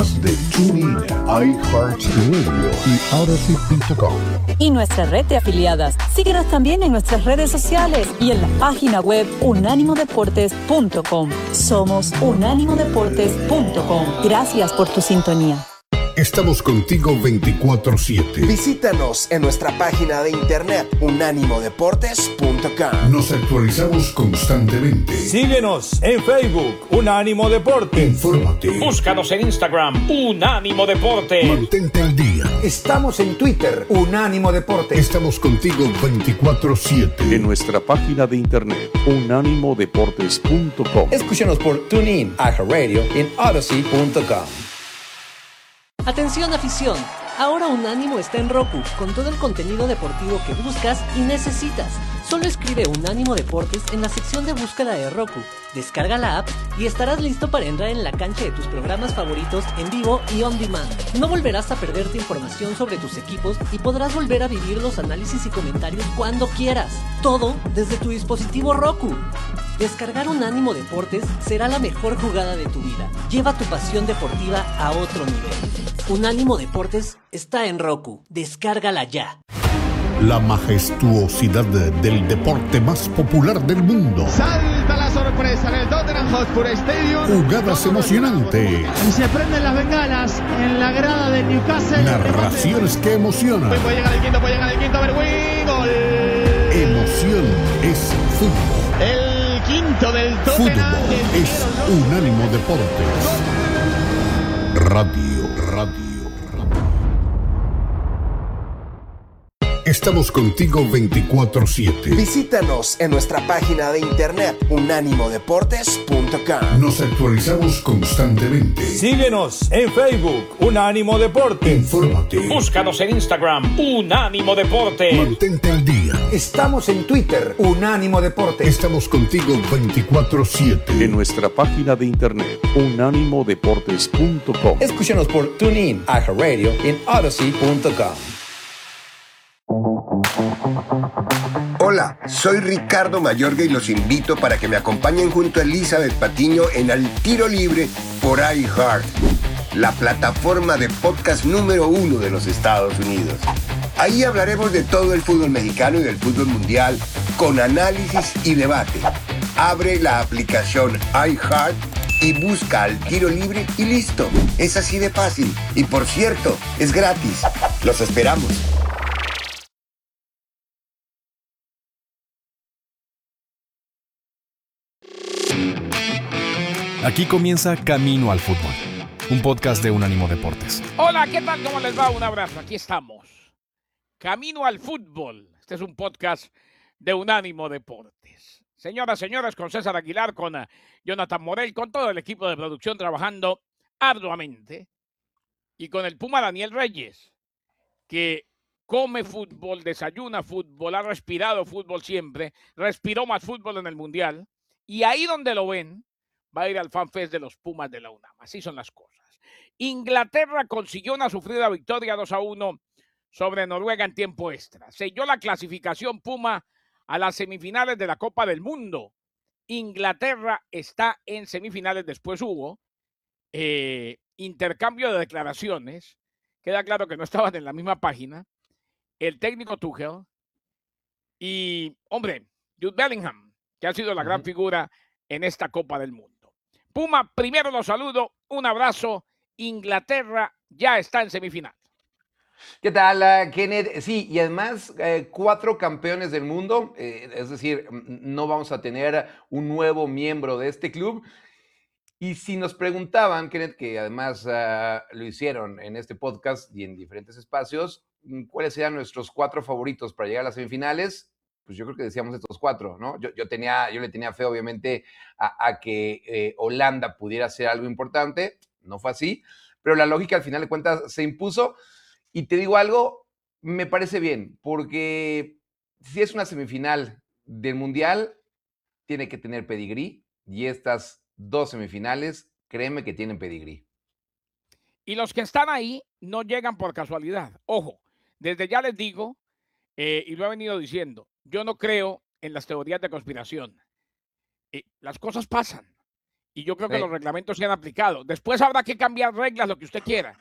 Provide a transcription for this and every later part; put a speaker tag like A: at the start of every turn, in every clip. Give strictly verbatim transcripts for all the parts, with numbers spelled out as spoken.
A: De TuneIn, iHeartRadio y Odyssey punto com.
B: Y nuestra red de afiliadas. Síguenos también en nuestras redes sociales y en la página web unánimo deportes punto com. Somos unánimo deportes punto com. Gracias por tu sintonía.
A: Estamos contigo veinticuatro siete.
C: Visítanos en nuestra página de internet unánimo deportes punto com.
A: Nos actualizamos constantemente.
D: Síguenos en Facebook, Unánimo Deportes.
A: Infórmate.
E: Búscanos en Instagram, Unánimo Deportes.
A: Mantente al día.
F: Estamos en Twitter, Unánimo Deportes.
A: Estamos contigo veinticuatro siete.
G: En nuestra página de internet, unánimo deportes punto com.
F: Escúchanos por TuneIn, iHeartRadio y en Odyssey punto com.
H: Atención afición, ahora Unánimo está en Roku, con todo el contenido deportivo que buscas y necesitas. Solo escribe Unánimo Deportes en la sección de búsqueda de Roku, descarga la app y estarás listo para entrar en la cancha de tus programas favoritos en vivo y on demand. No volverás a perderte información sobre tus equipos y podrás volver a vivir los análisis y comentarios cuando quieras. Todo desde tu dispositivo Roku. Descargar Unánimo Deportes será la mejor jugada de tu vida. Lleva tu pasión deportiva a otro nivel. Unánimo Deportes está en Roku. Descárgala ya.
A: La majestuosidad del deporte más popular del mundo.
I: Salta la sorpresa en el Tottenham Hotspur Stadium.
A: Jugadas emocionantes.
I: Y se prenden las bengalas en la grada de Newcastle.
A: Narraciones que emocionan.
I: Puede llegar el quinto, puede llegar el quinto. A ver, win, gol.
A: Emoción es fútbol.
I: El quinto del Tottenham.
A: Fútbol es Unánimo Deportes. Radio, radio. Estamos contigo veinticuatro siete.
C: Visítanos en nuestra página de internet unánimo deportes punto com.
A: Nos actualizamos constantemente.
D: Síguenos en Facebook, Unánimo Deportes.
A: Infórmate.
E: Búscanos en Instagram, Unánimo Deportes.
A: Mantente al día.
F: Estamos en Twitter, Unánimo Deportes.
A: Estamos contigo veinticuatro siete.
G: En nuestra página de internet, unánimo deportes punto com.
F: Escúchanos por TuneIn, iHeartRadio y en Odyssey punto com.
J: Hola, soy Ricardo Mayorga y los invito para que me acompañen junto a Elizabeth Patiño en Al Tiro Libre por iHeart, la plataforma de podcast número uno de los Estados Unidos. Ahí hablaremos de todo el fútbol mexicano y del fútbol mundial con análisis y debate. Abre la aplicación iHeart y busca Al Tiro Libre y listo. Es así de fácil. Y por cierto, es gratis. Los esperamos.
K: Aquí comienza Camino al Fútbol, un podcast de Unánimo Deportes.
E: Hola, ¿qué tal? ¿Cómo les va? Un abrazo. Aquí estamos. Camino al Fútbol. Este es un podcast de Unánimo Deportes. Señoras, señores, con César Aguilar, con uh, Jonathan Morel, con todo el equipo de producción trabajando arduamente. Y con el Puma Daniel Reyes, que come fútbol, desayuna fútbol, ha respirado fútbol siempre, respiró más fútbol en el Mundial. Y ahí donde lo ven, va a ir al FanFest de los Pumas de la UNAM. Así son las cosas. Inglaterra consiguió una sufrida victoria dos a uno sobre Noruega en tiempo extra. Selló la clasificación Puma a las semifinales de la Copa del Mundo. Inglaterra está en semifinales. Después hubo eh, intercambio de declaraciones. Queda claro que no estaban en la misma página. El técnico Tuchel y, hombre, Jude Bellingham, que ha sido la gran figura en esta Copa del Mundo. Puma, primero los saludo, un abrazo. Inglaterra ya está en semifinal.
L: ¿Qué tal, uh, Kenneth? Sí, y además eh, cuatro campeones del mundo, eh, es decir, no vamos a tener un nuevo miembro de este club. Y si nos preguntaban, Kenneth, que además uh, lo hicieron en este podcast y en diferentes espacios, ¿cuáles serían nuestros cuatro favoritos para llegar a las semifinales? Pues yo creo que decíamos estos cuatro, ¿no? Yo, yo, tenía, yo le tenía fe, obviamente, a, a que eh, Holanda pudiera hacer algo importante. No fue así, pero la lógica al final de cuentas se impuso. Y te digo algo, me parece bien, porque si es una semifinal del Mundial, tiene que tener pedigrí, y estas dos semifinales, créeme que tienen pedigrí.
E: Y los que están ahí no llegan por casualidad. Ojo, desde ya les digo, eh, y lo he venido diciendo, yo no creo en las teorías de conspiración. Eh, las cosas pasan. Y yo creo que
L: Sí.
E: los reglamentos se han aplicado. Después habrá que cambiar reglas, lo que usted quiera.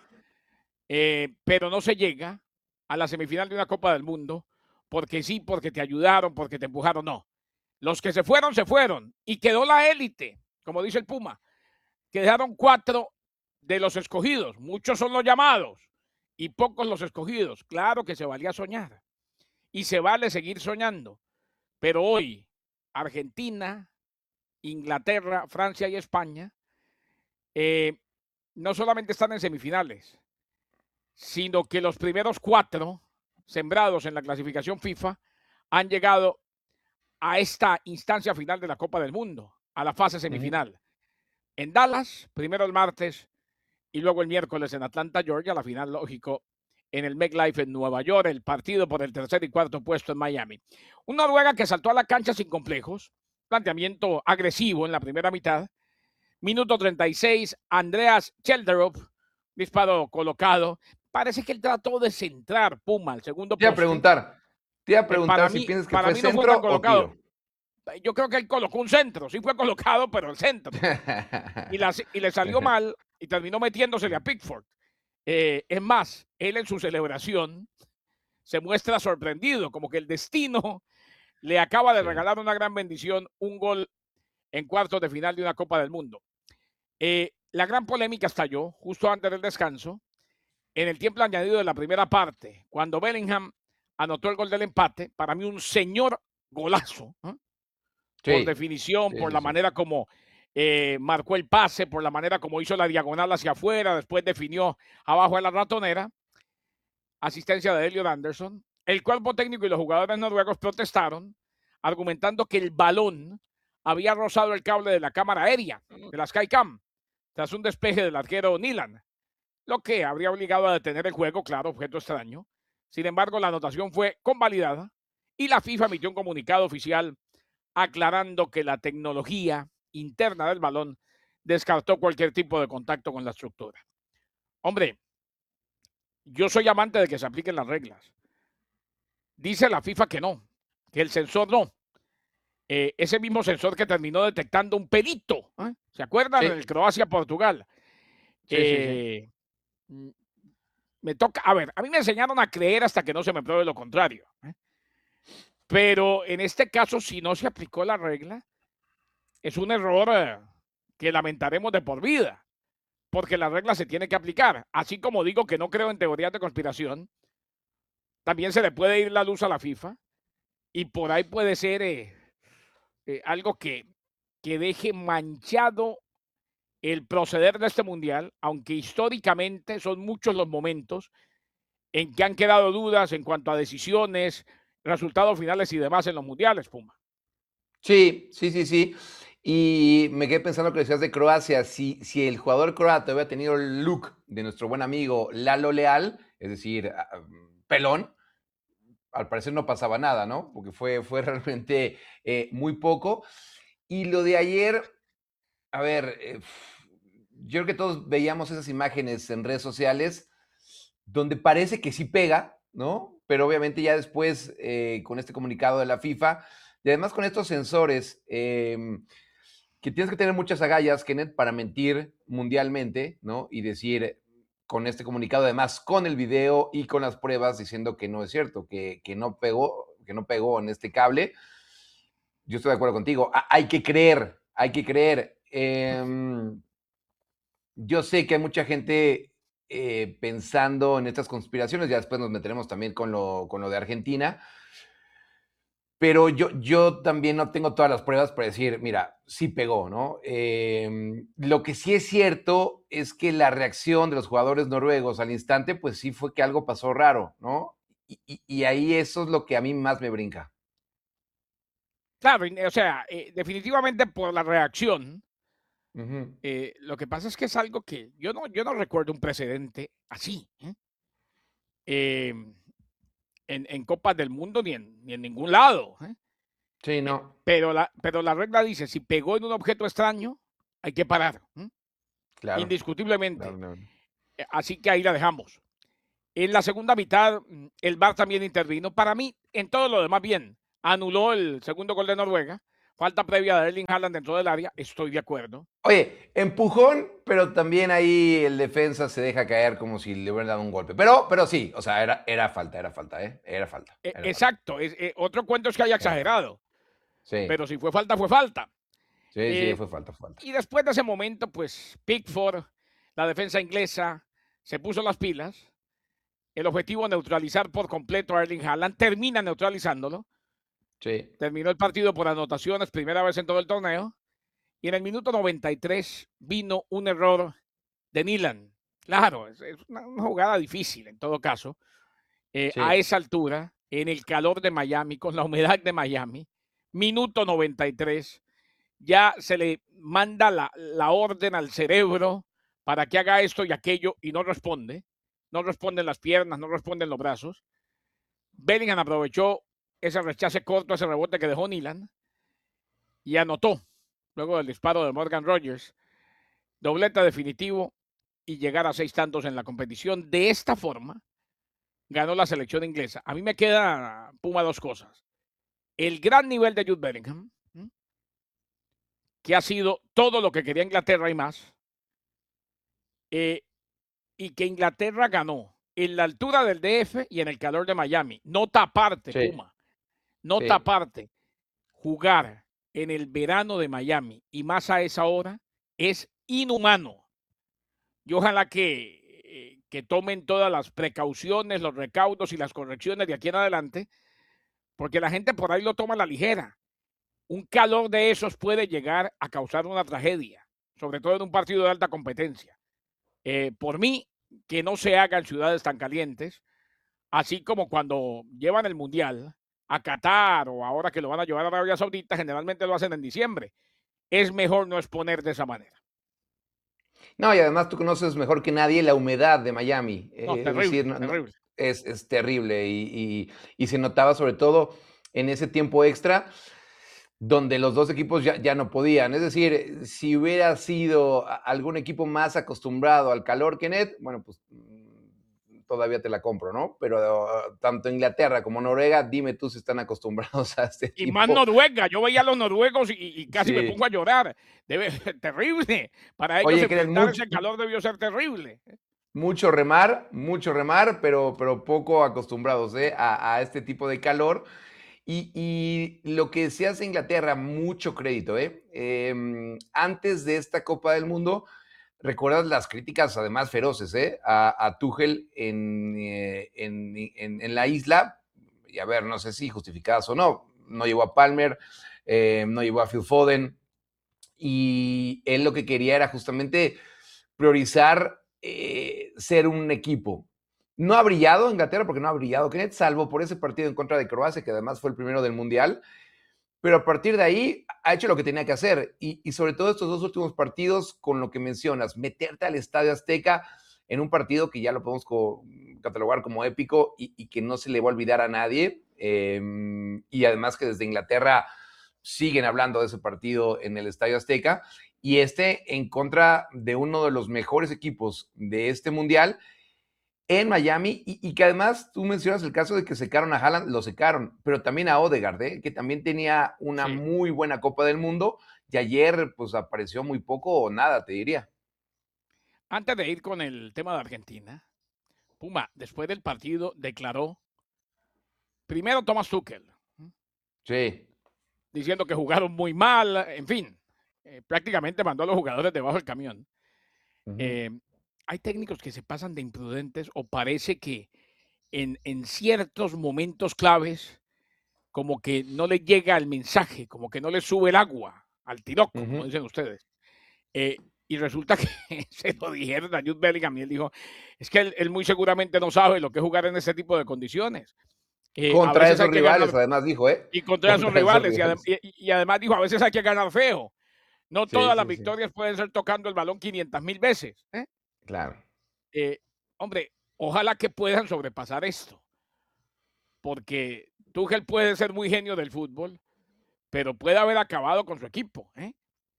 E: Eh, pero no se llega a la semifinal de una Copa del Mundo porque sí, porque te ayudaron, porque te empujaron. No. Los que se fueron, se fueron. Y quedó la élite, como dice el Puma. Quedaron cuatro de los escogidos. Muchos son los llamados y pocos los escogidos. Claro que se valía soñar. Y se vale seguir soñando. Pero hoy, Argentina, Inglaterra, Francia y España eh, no solamente están en semifinales, sino que los primeros cuatro sembrados en la clasificación FIFA han llegado a esta instancia final de la Copa del Mundo, a la fase semifinal. Uh-huh. En Dallas, primero el martes y luego el miércoles en Atlanta, Georgia, la final, lógico, en el MetLife en Nueva York, el partido por el tercer y cuarto puesto en Miami. Una Noruega que saltó a la cancha sin complejos, planteamiento agresivo en la primera mitad. Minuto treinta y seis, Andreas Chelderup, disparo colocado. Parece que él trató de centrar Puma al segundo
L: poste. Te iba a preguntar, te iba a preguntar
E: para
L: si
E: mí,
L: piensas que
E: para
L: fue
E: mí no
L: centro
E: fue tan colocado.
L: O tiro.
E: Yo creo que él colocó un centro, sí fue colocado, pero el centro. y, la, y le salió mal y terminó metiéndosele a Pickford. Eh, es más, él en su celebración se muestra sorprendido, como que el destino le acaba de sí. regalar una gran bendición, un gol en cuartos de final de una Copa del Mundo. Eh, la gran polémica estalló justo antes del descanso, en el tiempo añadido de la primera parte, cuando Bellingham anotó el gol del empate. Para mí un señor golazo, ¿eh? sí. por definición, sí, por sí, la sí. manera como eh, marcó el pase, por la manera como hizo la diagonal hacia afuera, después definió abajo de la ratonera. Asistencia de Elliot Anderson. El cuerpo técnico y los jugadores noruegos protestaron, argumentando que el balón había rozado el cable de la cámara aérea, de la Skycam, tras un despeje del arquero Nilan, lo que habría obligado a detener el juego, claro, objeto extraño. Sin embargo, la anotación fue convalidada y la FIFA emitió un comunicado oficial aclarando que la tecnología interna del balón descartó cualquier tipo de contacto con la estructura. Hombre, yo soy amante de que se apliquen las reglas. Dice la FIFA que no, que el sensor no. Eh, ese mismo sensor que terminó detectando un pelito, ¿eh? ¿Se acuerdan? Sí. En el Croacia-Portugal. Sí, eh, sí, sí. Me toca, a ver, a mí me enseñaron a creer hasta que no se me pruebe lo contrario. ¿eh? Pero en este caso, si no se aplicó la regla, es un error eh, que lamentaremos de por vida, porque la regla se tiene que aplicar. Así como digo que no creo en teorías de conspiración, también se le puede ir la luz a la FIFA y por ahí puede ser eh, eh, algo que, que deje manchado el proceder de este mundial, aunque históricamente son muchos los momentos en que han quedado dudas en cuanto a decisiones, resultados finales y demás en los mundiales, Puma.
L: Sí, sí, sí, sí. Y me quedé pensando que decías de Croacia, si, si el jugador croata hubiera tenido el look de nuestro buen amigo Lalo Leal, es decir, pelón, al parecer no pasaba nada, ¿no? Porque fue, fue realmente eh, muy poco. Y lo de ayer, a ver, eh, yo creo que todos veíamos esas imágenes en redes sociales donde parece que sí pega, ¿no? Pero obviamente ya después, eh, con este comunicado de la FIFA, y además con estos sensores, eh, que tienes que tener muchas agallas, Kenneth, para mentir mundialmente, ¿no? Y decir, con este comunicado, además, con el video y con las pruebas, diciendo que no es cierto, que, que no pegó, que no pegó en este cable. Yo estoy de acuerdo contigo. Hay que creer, hay que creer. Eh, yo sé que hay mucha gente eh, pensando en estas conspiraciones, ya después nos meteremos también con lo, con lo de Argentina, pero yo, yo también no tengo todas las pruebas para decir, mira, sí pegó, ¿no? Eh, lo que sí es cierto es que la reacción de los jugadores noruegos al instante, pues sí fue que algo pasó raro, ¿no? Y, y, y ahí eso es lo que a mí más me brinca.
E: Claro, o sea, eh, definitivamente por la reacción. Uh-huh. Eh, lo que pasa es que es algo que yo no, yo no recuerdo un precedente así. ¿eh? Eh, en, en Copas del Mundo ni en, ni en ningún lado. ¿eh?
L: Sí, no.
E: Eh, pero, la, pero la regla dice, si pegó en un objeto extraño, hay que parar. ¿eh?
L: Claro.
E: Indiscutiblemente.
L: Claro, claro.
E: Así que ahí la dejamos. En la segunda mitad, el V A R también intervino. Para mí, en todo lo demás bien. Anuló el segundo gol de Noruega. falta previa de Erling Haaland dentro del área, estoy de acuerdo.
L: Oye, empujón, pero también ahí el defensa se deja caer como si le hubieran dado un golpe. Pero, pero sí, o sea, era, era falta, era falta, ¿eh? Era falta.
E: Eh,
L: Era
E: exacto, es, eh, otro cuento es que haya exagerado,
L: Sí,
E: pero si fue falta, fue falta.
L: sí,
E: Eh,
L: sí, fue falta, fue falta.
E: Y después de ese momento, pues Pickford, la defensa inglesa, se puso las pilas. El objetivo neutralizar por completo a Erling Haaland, termina neutralizándolo.
L: Sí.
E: Terminó el partido por anotaciones, primera vez en todo el torneo. Y en el minuto noventa y tres vino un error de Nyland. Claro, es, es una, una jugada difícil en todo caso. Eh,
L: Sí.
E: A esa altura, en el calor de Miami, con la humedad de Miami, minuto noventa y tres, ya se le manda la, la orden al cerebro para que haga esto y aquello y no responde. No responden las piernas, no responden los brazos. Bellingham aprovechó ese rechace corto, ese rebote que dejó Nyland y anotó luego del disparo de Morgan Rogers. Doblete definitivo y llegar a seis tantos en la competición. De esta forma ganó la selección inglesa. A mí me queda, Puma, dos cosas. El gran nivel de Jude Bellingham, ¿m? que ha sido todo lo que quería Inglaterra y más, eh, y que Inglaterra ganó en la altura del D F y en el calor de Miami. Nota aparte,
L: Sí.
E: Puma. Nota
L: Sí.
E: aparte. Jugar en el verano de Miami y más a esa hora es inhumano. Y ojalá que, eh, que tomen todas las precauciones, los recaudos y las correcciones de aquí en adelante, porque la gente por ahí lo toma a la ligera. Un calor de esos puede llegar a causar una tragedia, sobre todo en un partido de alta competencia. Eh, por mí, que no se haga en ciudades tan calientes, así como cuando llevan el Mundial a Qatar o ahora que lo van a llevar a Arabia Saudita, generalmente lo hacen en diciembre. Es mejor no exponer de esa manera.
L: No, y además tú conoces mejor que nadie la humedad de Miami.
E: No,
L: eh,
E: terrible,
L: es decir, no- no-
E: terrible.
L: es, es terrible y, y- y se notaba sobre todo en ese tiempo extra donde los dos equipos ya, ya no podían. Es decir, si hubiera sido a- algún equipo más acostumbrado al calor que Net, bueno, pues mm, todavía te la compro, ¿no? Pero uh, tanto Inglaterra como Noruega, dime tú si están acostumbrados a este
E: Y
L: tipo.
E: más Noruega. Yo veía a los noruegos y, y casi me
L: Sí.
E: pongo a llorar. Debe ser terrible. Para ellos
L: Oye, que eran
E: enfrentar
L: mucho-
E: ese calor debió ser terrible.
L: Mucho remar, mucho remar, pero, pero poco acostumbrados ¿eh? a, a este tipo de calor. Y, y lo que se hace en Inglaterra, mucho crédito. ¿eh? Em, antes de esta Copa del Mundo, recuerdas las críticas además feroces ¿eh? a, a Tuchel en, eh, en, en, en la isla. Y a ver, no sé si justificadas o no. No llevó a Palmer, eh, no llevó a Phil Foden. Y él lo que quería era justamente priorizar eh, ser un equipo. No ha brillado Inglaterra porque no ha brillado Kenneth, salvo por ese partido en contra de Croacia, que además fue el primero del Mundial. Pero a partir de ahí ha hecho lo que tenía que hacer. Y, y sobre todo estos dos últimos partidos, con lo que mencionas, meterte al Estadio Azteca en un partido que ya lo podemos co- catalogar como épico y, y que no se le va a olvidar a nadie. Eh, y además que desde Inglaterra siguen hablando de ese partido en el Estadio Azteca. Y este en contra de uno de los mejores equipos de este Mundial en Miami, y, y que además tú mencionas el caso de que secaron a Haaland, lo secaron, pero también a Odegaard, ¿eh? que también tenía una
E: Sí.
L: muy buena Copa del Mundo, y ayer pues apareció muy poco o nada, te diría.
E: Antes de ir con el tema de Argentina, Puma, después del partido, declaró primero Thomas Tuchel,
L: Sí,
E: diciendo que jugaron muy mal, en fin, eh, prácticamente mandó a los jugadores debajo del camión.
L: Ujú.
E: Eh, hay técnicos que se pasan de imprudentes o parece que en, en ciertos momentos claves como que no le llega el mensaje, como que no le sube el agua al tiroco, como
L: Ujú.
E: dicen ustedes. Eh, y resulta que se lo dijeron a Jude Bellingham y él dijo, es que él, él muy seguramente no sabe lo que es jugar en ese tipo de condiciones. Eh, a
L: Contra
E: veces
L: esos
E: hay que
L: rivales,
E: ganar-
L: además dijo, ¿eh?
E: y contra esos
L: Contra esos
E: rivales. Y, adem-
L: rivales.
E: y- y además dijo, a veces hay que ganar feo. No
L: Sí,
E: todas
L: sí,
E: las
L: sí.
E: victorias pueden ser tocando el balón quinientas mil veces. ¿eh?
L: Claro.
E: Eh, hombre, ojalá que puedan sobrepasar esto. Porque Tuchel puede ser muy genio del fútbol, pero puede haber acabado con su equipo. ¿eh?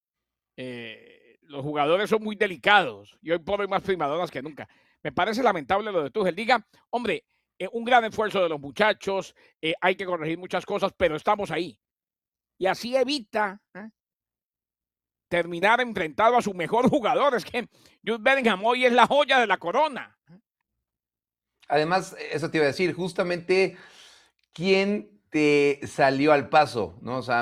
E: Eh, los jugadores son muy delicados y hoy por hoy más primadonas que nunca. Me parece lamentable lo de Tuchel. Diga, hombre, eh, un gran esfuerzo de los muchachos, eh, hay que corregir muchas cosas, pero estamos ahí. y así evita ¿eh? terminar enfrentado a su mejor jugador. Es que Jude Bellingham hoy es la joya de la corona.
L: Además, eso te iba a decir, justamente, ¿quién te salió al paso? ¿No? O sea,